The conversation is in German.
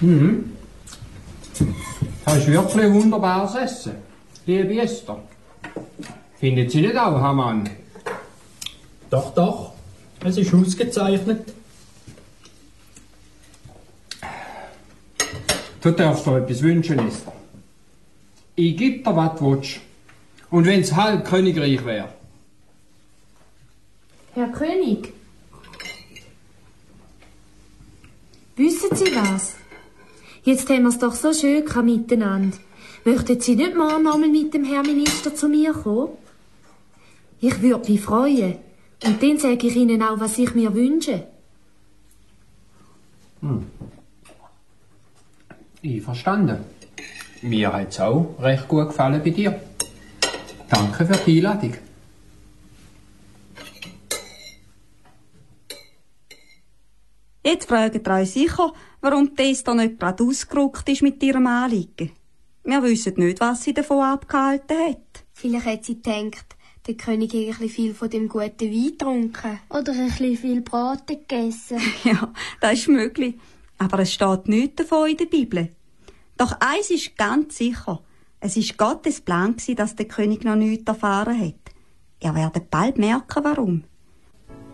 Mhm. Das ist wirklich ein wunderbares Essen, liebe Esther. Findet Sie nicht auch, Hamann? Doch, doch. Es ist ausgezeichnet. Du darfst dir etwas wünschen, Esther. Ich geb dir, was du willst. Und wenn es halb Königreich wäre. Herr König, wissen Sie was? Jetzt haben wir es doch so schön miteinander. Möchten Sie nicht morgen einmal mit dem Herrn Minister zu mir kommen? Ich würde mich freuen. Und dann sage ich Ihnen auch, was ich mir wünsche. Einverstanden. Mir hat es auch recht gut gefallen bei dir. Danke für die Einladung. Jetzt fragt ihr euch sicher, warum Esther nicht gerade ausgerückt ist mit ihrem Anliegen. Wir wissen nicht, was sie davon abgehalten hat. Vielleicht hat sie gedacht, der König hat ein bisschen viel von dem guten Wein getrunken. Oder ein bisschen viel Braten gegessen. Ja, das ist möglich. Aber es steht nichts davon in der Bibel. Doch eins ist ganz sicher. Es war Gottes Plan, dass der König noch nichts erfahren hat. Ihr werdet bald merken, warum.